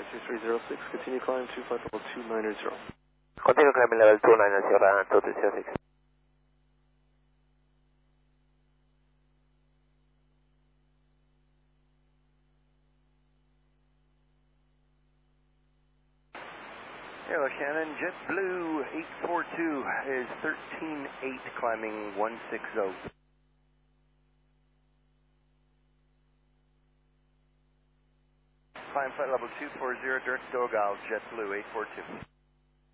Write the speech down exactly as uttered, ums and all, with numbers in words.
Sierra two three zero six, continue climb two five level two niner zero. Continue climbing level two niner zero, two three zero six. Hello Shannon, JetBlue eight four two is thirteen eight climbing one six zero. Climb flight level two four zero, direct Dogal, JetBlue eight four two.